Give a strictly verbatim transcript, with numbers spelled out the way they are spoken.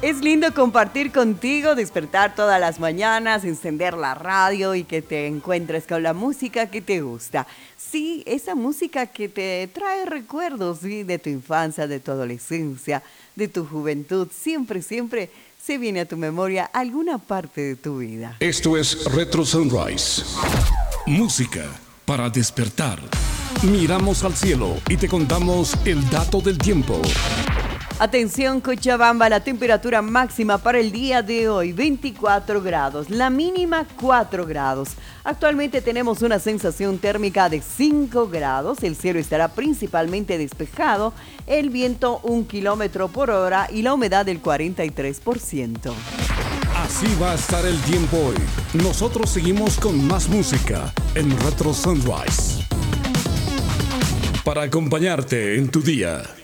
Es lindo compartir contigo, despertar todas las mañanas, encender la radio y que te encuentres con la música que te gusta. Sí, esa música que te trae recuerdos, ¿sí? De tu infancia, de tu adolescencia, de tu juventud. Siempre, siempre se viene a tu memoria alguna parte de tu vida. Esto es Retro Sunrise. Música para despertar. Miramos al cielo y te contamos el dato del tiempo. Atención Cochabamba, la temperatura máxima para el día de hoy veinticuatro grados, la mínima cuatro grados. Actualmente tenemos una sensación térmica de cinco grados, el cielo estará principalmente despejado, el viento un kilómetro por hora y la humedad del cuarenta y tres por ciento. Así va a estar el tiempo hoy. Nosotros seguimos con más música en Retro Sunrise para acompañarte en tu día.